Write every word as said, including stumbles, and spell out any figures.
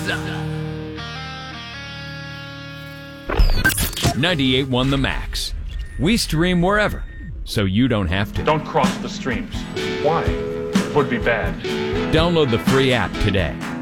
ninety-eight point one The Max. We stream wherever, so you don't have to. Don't cross the streams. Why? It would be bad. Download the free app today.